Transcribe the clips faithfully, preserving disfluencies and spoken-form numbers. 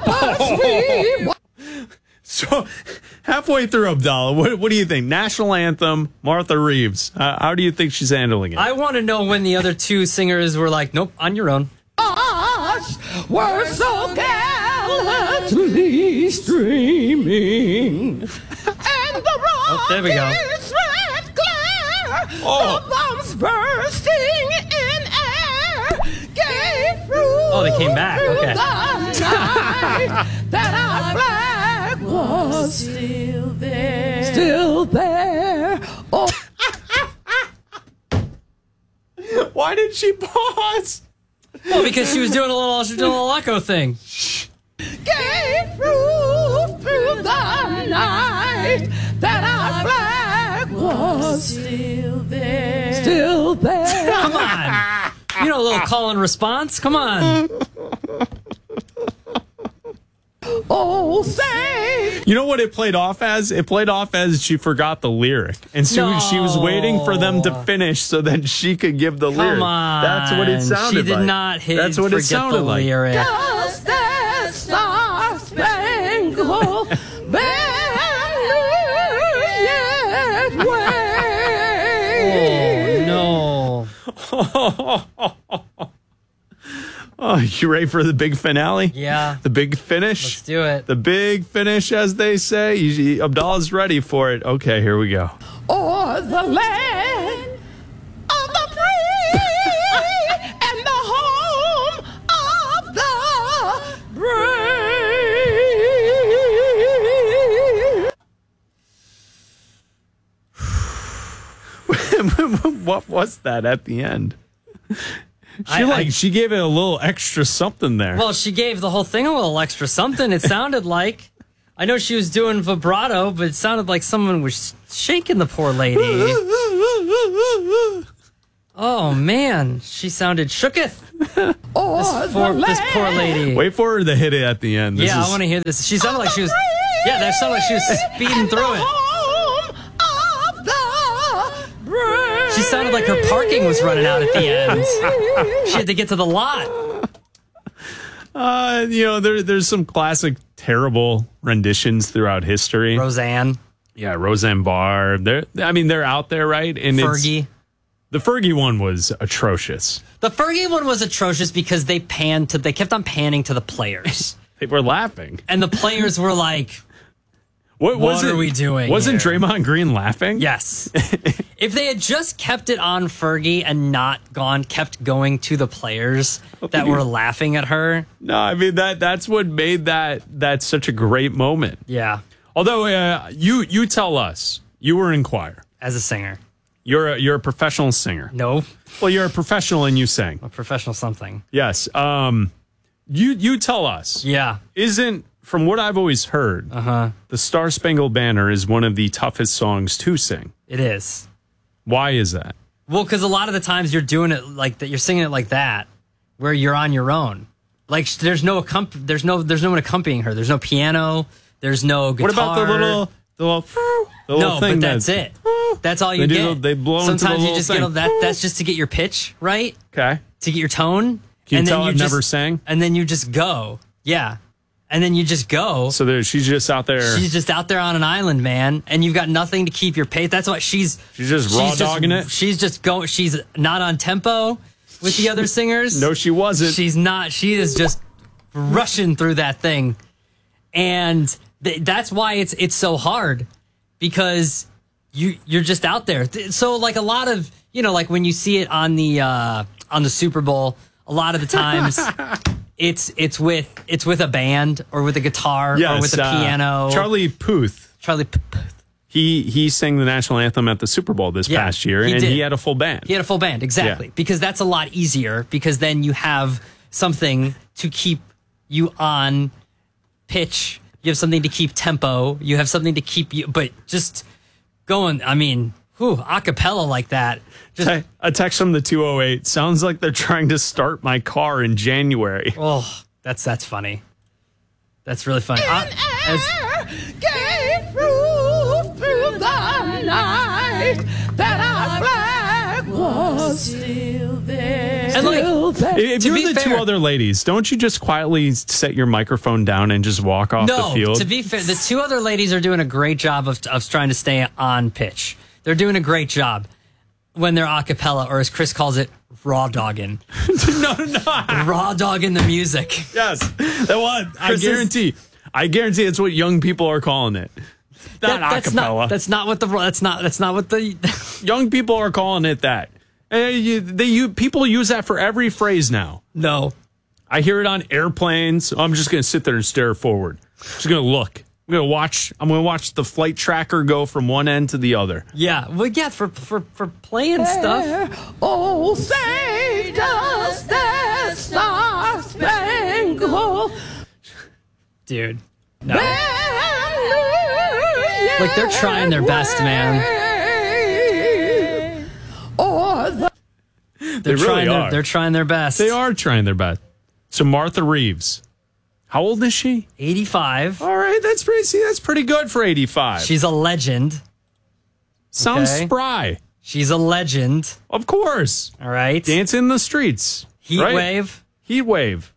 Oh. So, halfway through, Abdallah, what, what do you think? National anthem, Martha Reeves. Uh, how do you think she's handling it? I want to know when the other two singers were like, nope, on your own. We're so gallantly streaming. And the Oh, there we go. rocket's red glare, Oh. the bombs bursting in air, gave through Oh, they came back. Okay. the night that our flag was still there. Still there. Oh. Why did she pause? Well, because she was doing a little, she was doing a little echo thing. Gave through, through the night that our flag was still there. Still there. Come on. You know, a little call and response. Come on. Oh, say. You know what it played off as? It played off as she forgot the lyric. And so No. she was waiting for them to finish so that she could give the lyric. Come on. That's what it sounded like. She did not hit That's what it forget sounded the like. lyric. Just that star spangled banner yet wave. Oh, no. Oh, you ready for the big finale? Yeah. The big finish? Let's do it. The big finish, as they say. You- Abdallah's ready for it. Okay, here we go. Or the land of the free and the home of the brave. What was that at the end? She I- like I- she gave it a little extra something there. Well, she gave the whole thing a little extra something. It sounded like. I know she was doing vibrato, but it sounded like someone was shaking the poor lady. Oh, man. She sounded shooketh. Or This, the poor, this land poor lady. Wait for her to hit it at the end. This yeah, is, I want to hear this. She sounded like she was. Yeah, that sounded like she was speeding and through the it. home of the brave. She sounded like her parking was running out at the end. She had to get to the lot. Uh, you know, there, there's some classic terrible renditions throughout history. Roseanne, yeah, Roseanne Barr. They're, I mean, they're out there, right? And Fergie. It's, the Fergie one was atrocious. The Fergie one was atrocious because they panned to. They kept on panning to the players, They were laughing. and the players were like, What, What was are it, we doing Wasn't here? Draymond Green laughing? "Yes." If they had just kept it on Fergie and not gone, kept going to the players that were laughing at her, No, I mean that that's what made that that such a great moment. yeah, Although uh, you you tell us you were in choir. as a singer, You're a, you're a professional singer. no, Well, you're a professional and you sang. a professional something. Yes. Um, you you tell us. Yeah, Isn't, from what I've always heard, uh-huh. the Star Spangled Banner is one of the toughest songs to sing. It is. Why is that? Well, because a lot of the times you're doing it like that, you're singing it like that, where you're on your own. Like sh- there's no accomp- there's no there's no one accompanying her. There's no piano. There's no guitar. What about the little the little, the little No, thing but that's that- it. That's all you They do get. the- they blow into the Sometimes you little just thing. get a, that. That's just to get your pitch right, Okay. to get your tone. Can you and tell then you I've just, never sang? And then you just go, yeah. And then you just go. So there, she's just out there. She's just out there on an island, man, and you've got nothing to keep your pace. That's what she's. She's just raw dogging it? She's just going. She's not on tempo with the other singers. No, she wasn't. She's not. She is just rushing through that thing, and th- that's why it's it's so hard because you you're just out there. Th- So like a lot of you know like when you see it on the uh, on the Super Bowl, a lot of the times. It's it's with it's with a band or with a guitar yes, or with a uh, piano. Charlie Puth. Charlie P- P- He he sang the national anthem at the Super Bowl this Yeah, past year, he and did. he had a full band. He had a full band, exactly. Yeah. Because that's a lot easier because then you have something to keep you on pitch. You have something to keep tempo. You have something to keep you, but just going, I mean, whew, a cappella like that. Just, Te- a text from the two oh eight sounds like they're trying to start my car in January. oh, that's that's funny. That's really funny. I, as, Gave through, through the night that our flag was still there. And like, Still there. If To you're be the two fair- other ladies, don't you just quietly set your microphone down and just walk off no, the field? to be fair, the two other ladies are doing a great job of, of trying to stay on pitch. They're doing a great job when they're a cappella, or as Chris calls it, raw dogging. no, no. Raw dogging the music. Yes. That what? I Chris is- guarantee. I guarantee it's what young people are calling it. Not That- that's acapella. not that's not what the that's not that's not what the Young people are calling it that. And you, they you people use that for every phrase now. no. I hear it on airplanes. I'm just going to sit there and stare forward. Just going to look. I'm going to watch. I'm going to watch the flight tracker go from one end to the other. Yeah, well, yeah, for for for playing stuff. Oh, say does the star spangled Dude. No. banner Like, they're trying their best, man. Or the They're They really trying their, are. they're trying their best. They are trying their best. So Martha Reeves, how old is she? eighty-five. All right, that's pretty. See, that's pretty good for eighty-five. She's a legend. Sounds okay. spry. She's a legend. Of course, All right. dance in the streets. Heat right? wave. Heat wave.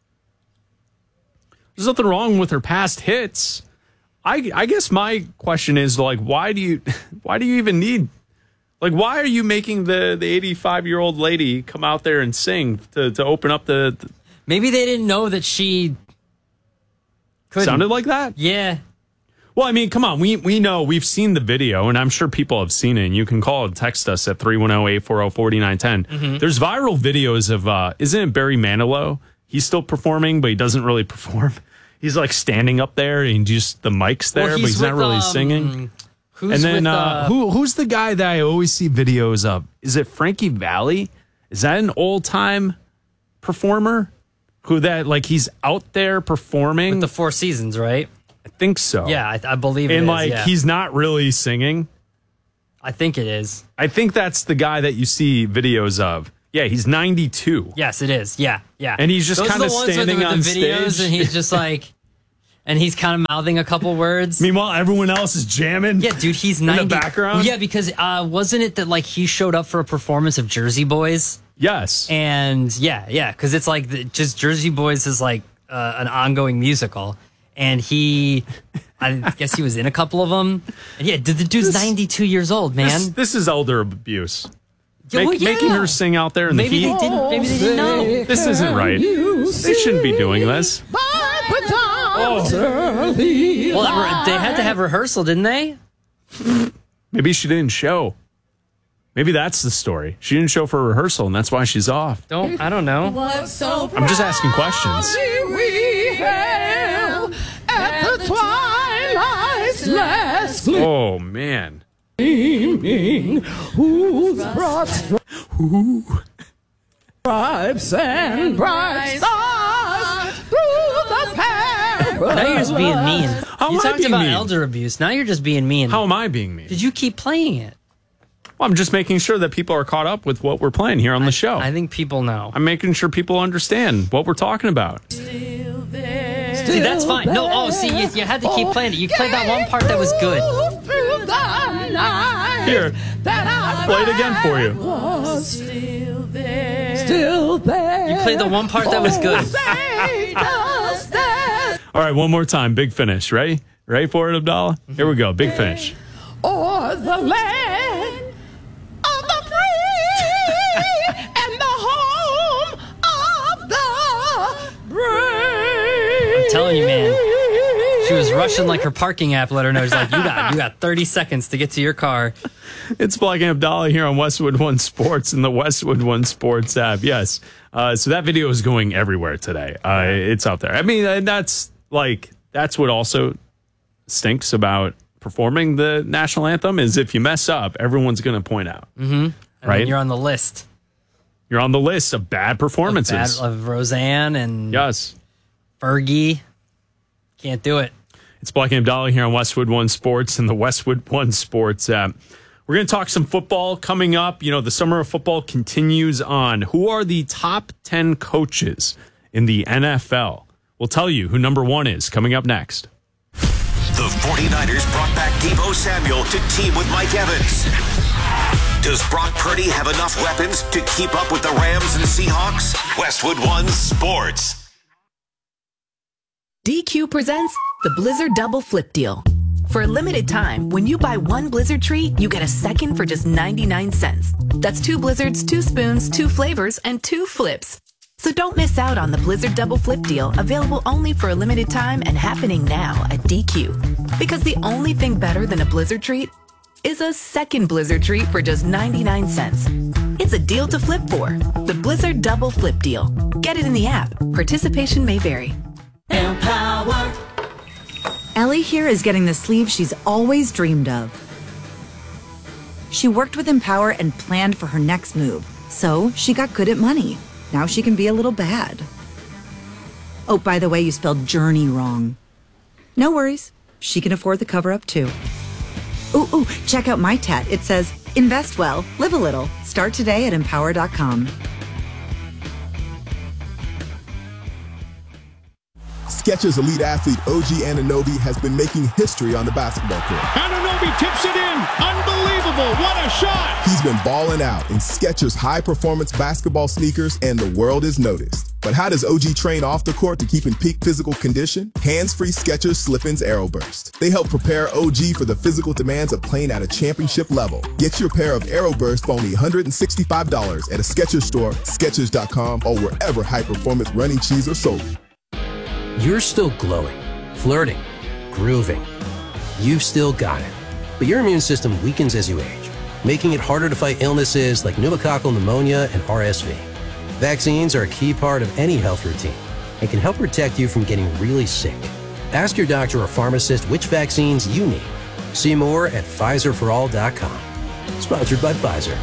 There's nothing wrong with her past hits. I I guess my question is like, why do you why do you even need like why are you making the the eighty-five year old lady come out there and sing to to open up the, the Maybe they didn't know that she couldn't. sounded like that? Yeah. Well, I mean, come on. We we know we've seen the video, and I'm sure people have seen it. And you can call and text us at three one zero, eight four zero, four nine one zero. Mm-hmm. There's viral videos of uh, isn't it Barry Manilow? He's still performing, but he doesn't really perform. He's like standing up there, and just the mic's there, Well, but he's not with, really um, singing. Who's And then with, uh, uh, who who's the guy that I always see videos of? Is it Frankie Valli? Is that an old time performer? Who that like he's out there performing? the Four Seasons, right? I think so. Yeah, I, I believe it and is, like yeah. he's not really singing. I think it is. I think that's the guy that you see videos of. Yeah, he's ninety-two. Yes, it is. Yeah, yeah. And he's just Those are kinda the ones with the- standing with on the videos, stage. and he's just like, and he's kind of mouthing a couple words. Meanwhile, everyone else is jamming. Yeah, dude, he's the ninety. background? Yeah, because uh, wasn't it that like he showed up for a performance of Jersey Boys? Yes. And yeah, yeah, because it's like the, just Jersey Boys is like uh, an ongoing musical, and he, I guess he was in a couple of them. And yeah, dude, the dude's ninety-two years old, man. this, this is elder abuse. Yeah, Make- well, yeah. Making her sing out there in Maybe the they heat. didn't. Maybe they didn't know. This isn't right. They shouldn't be doing this. Oh. Well, they had to have rehearsal, didn't they? Maybe she didn't show. Maybe that's the story. She didn't show for rehearsal, and that's why she's off. Don't I don't know. I'm just asking questions. We hail at the twilight's last Oh man. gleaming, who's brought stripes and bright stars through the paradise. Now you're just being mean. How you am I talked being about mean? elder abuse. Now you're just being mean. How am I being mean? Did you keep playing it? Well, I'm just making sure that people are caught up with what we're playing here on the show. I think people know. I'm making sure people understand what we're talking about. See, that's fine. No, oh, see, you, you had to keep playing it. You played that one part that was good. Through the night Here, that I play it again for you. was still there. Still there. You played the one part that was good. Say does that All right, one more time. Big finish. Ready? Ready for it, Abdallah? Here we go. Big finish. or the land of the free and the home of the brave. I'm telling you, man. She was rushing like her parking app let her know. She's like, you got you got thirty seconds to get to your car. It's Black and Abdallah here on Westwood One Sports and the Westwood One Sports app. Yes. Uh, so that video is going everywhere today. Uh, it's out there. I mean, and that's like, that's what also stinks about performing the national anthem is if you mess up, everyone's going to point out. Mm-hmm. And Right? then you're on the list. You're on the list of bad performances. Bad, of Roseanne and Yes. Fergie. Can't do it. It's Black and Abdallah here on Westwood One Sports and the Westwood One Sports app. We're going to talk some football coming up. You know, the summer of football continues on. Who are the top ten coaches in the N F L? We'll tell you who number one is coming up next. The 49ers brought back Deebo Samuel to team with Mike Evans. Does Brock Purdy have enough weapons to keep up with the Rams and Seahawks? Westwood One Sports. D Q presents the Blizzard Double Flip Deal. For a limited time, when you buy one Blizzard treat, you get a second for just ninety-nine cents. That's two Blizzards, two spoons, two flavors, and two flips. So don't miss out on the Blizzard Double Flip Deal, available only for a limited time and happening now at D Q. Because the only thing better than a Blizzard treat is a second Blizzard treat for just ninety-nine cents. It's a deal to flip for. The Blizzard Double Flip Deal. Get it in the app. Participation may vary. Empower. Ellie here is getting the sleeve she's always dreamed of. She worked with Empower and planned for her next move, so she got good at money. Now she can be a little bad. Oh, by the way, you spelled journey wrong. No worries. She can afford the cover-up, too. Ooh, ooh, check out my tat. It says, invest well, live a little. Start today at empower dot com. Skechers elite athlete O G Anunoby has been making history on the basketball court. Anunoby tips it in. Unbelievable. What a shot. He's been balling out in Skechers high-performance basketball sneakers, and the world is noticed. But how does O G train off the court to keep in peak physical condition? Hands-free Skechers Slip-ins Aeroburst. They help prepare O G for the physical demands of playing at a championship level. Get your pair of Aeroburst for only one hundred sixty-five dollars at a Skechers store, Skechers dot com, or wherever high-performance running shoes are sold. You're still glowing, flirting, grooving. You've still got it. But your immune system weakens as you age, making it harder to fight illnesses like pneumococcal pneumonia and R S V. Vaccines are a key part of any health routine and can help protect you from getting really sick. Ask your doctor or pharmacist which vaccines you need. See more at Pfizer for all dot com. Sponsored by Pfizer.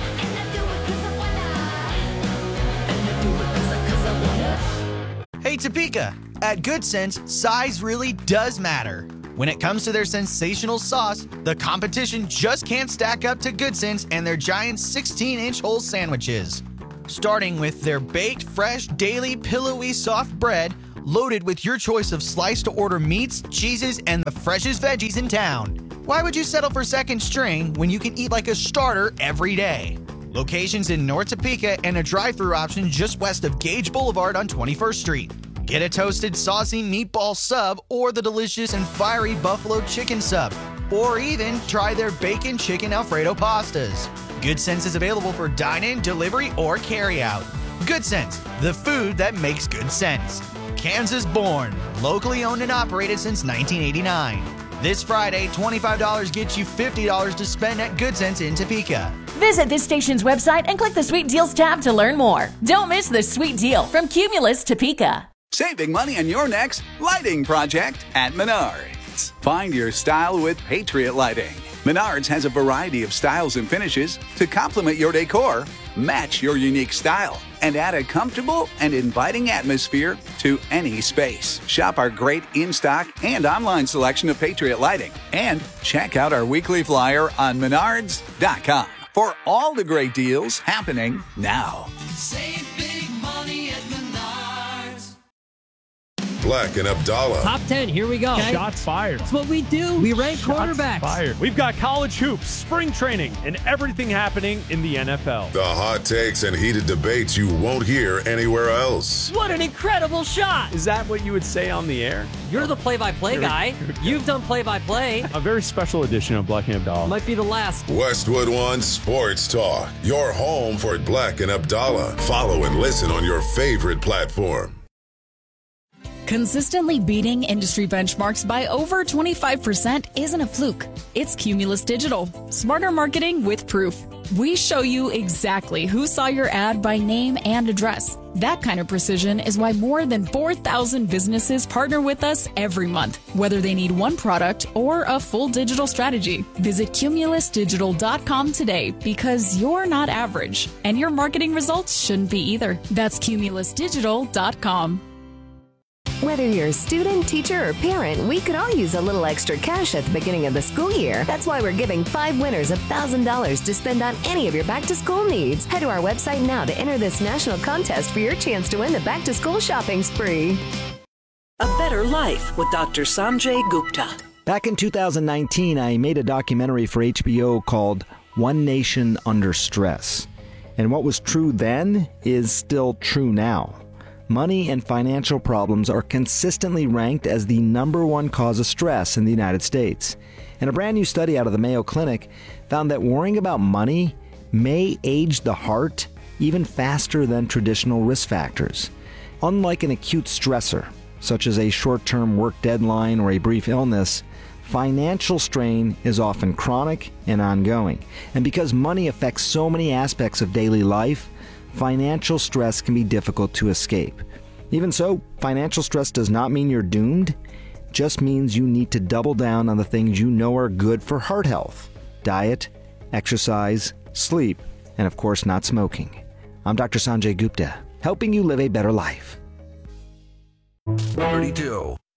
Hey Topeka, at Good Sense, size really does matter. When it comes to their sensational sauce, the competition just can't stack up to Good Sense and their giant sixteen inch whole sandwiches. Starting with their baked, fresh, daily, pillowy, soft bread, loaded with your choice of sliced-to-order meats, cheeses, and the freshest veggies in town. Why would you settle for second string when you can eat like a starter every day? Locations in North Topeka and a drive-thru option just west of Gage Boulevard on twenty-first street. Get a toasted, saucy meatball sub or the delicious and fiery buffalo chicken sub. Or even try their bacon chicken Alfredo pastas. Good Sense is available for dine-in, delivery, or carry-out. Good Sense, the food that makes good sense. Kansas born, locally owned and operated since nineteen eighty-nine. This Friday, twenty-five dollars gets you fifty dollars to spend at Good Sense in Topeka. Visit this station's website and click the Sweet Deals tab to learn more. Don't miss the sweet deal from Cumulus Topeka. Saving money on your next lighting project at Menards. Find your style with Patriot Lighting. Menards has a variety of styles and finishes to complement your decor, match your unique style, and add a comfortable and inviting atmosphere to any space. Shop our great in-stock and online selection of Patriot Lighting. And check out our weekly flyer on menards dot com for all the great deals happening now. Save big money at Menards. Black and Abdallah. Top ten, here we go. Okay. Shots fired. That's what we do. We rank Shots quarterbacks. Fired. We've got college hoops, spring training, and everything happening in the N F L. The hot takes and heated debates you won't hear anywhere else. What an incredible shot. Is that what you would say on the air? You're the play-by-play guy. You've done play-by-play. A very special edition of Black and Abdallah. Might be the last. Westwood One Sports Talk. Your home for Black and Abdallah. Follow and listen on your favorite platform. Consistently beating industry benchmarks by over twenty-five percent isn't a fluke. It's Cumulus Digital. Smarter marketing with proof. We show you exactly who saw your ad by name and address. That kind of precision is why more than four thousand businesses partner with us every month, whether they need one product or a full digital strategy. Visit cumulus digital dot com today because you're not average, and your marketing results shouldn't be either. That's cumulus digital dot com. Whether you're a student, teacher, or parent, we could all use a little extra cash at the beginning of the school year. That's why we're giving five winners one thousand dollars to spend on any of your back-to-school needs. Head to our website now to enter this national contest for your chance to win the back-to-school shopping spree. A Better Life with Doctor Sanjay Gupta. Back in two thousand nineteen, I made a documentary for H B O called one nation under stress. And what was true then is still true now. Money and financial problems are consistently ranked as the number one cause of stress in the United States. And a brand new study out of the Mayo Clinic found that worrying about money may age the heart even faster than traditional risk factors. Unlike an acute stressor, such as a short-term work deadline or a brief illness, financial strain is often chronic and ongoing. And because money affects so many aspects of daily life, financial stress can be difficult to escape. Even so, financial stress does not mean you're doomed. It just means you need to double down on the things you know are good for heart health: diet, exercise, sleep, and of course not smoking. I'm Doctor Sanjay Gupta, helping you live a better life. thirty-two.